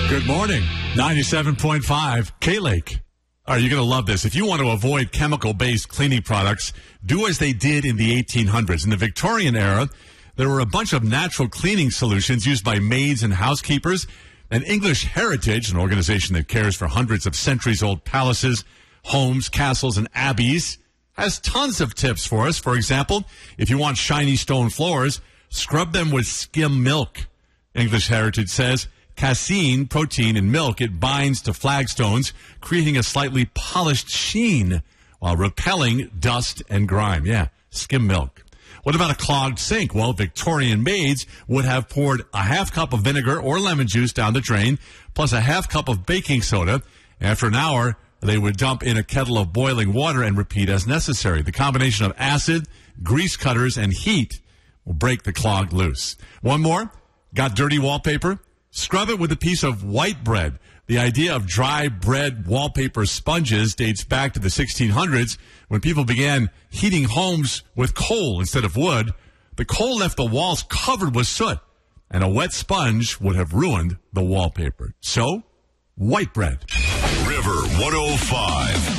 Good morning. 97.5 K-Lake. All right, you're going to love this. If you want to avoid chemical-based cleaning products, do as they did in the 1800s. In the Victorian era, there were a bunch of natural cleaning solutions used by maids and housekeepers. And English Heritage, an organization that cares for hundreds of centuries-old palaces, homes, castles, and abbeys, has tons of tips for us. For example, if you want shiny stone floors, scrub them with skim milk. English Heritage says, casein, protein in milk, it binds to flagstones, creating a slightly polished sheen while repelling dust and grime. Yeah, skim milk. What about a clogged sink? Well, Victorian maids would have poured a half cup of vinegar or lemon juice down the drain, plus a half cup of baking soda. After an hour, they would dump in a kettle of boiling water and repeat as necessary. The combination of acid, grease cutters, and heat will break the clog loose. One more. Got dirty wallpaper? Scrub it with a piece of white bread. The idea of dry bread wallpaper sponges dates back to the 1600s when people began heating homes with coal instead of wood. The coal left the walls covered with soot, and a wet sponge would have ruined the wallpaper. So, white bread. River 105.